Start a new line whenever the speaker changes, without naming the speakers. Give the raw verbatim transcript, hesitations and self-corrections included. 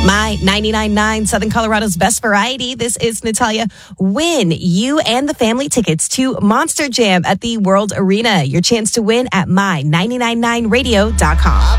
My ninety-nine point nine Southern Colorado's best variety. This is Natalia. Win you and the family tickets to Monster Jam at the World Arena. Your chance to win at my nine nine nine radio dot com.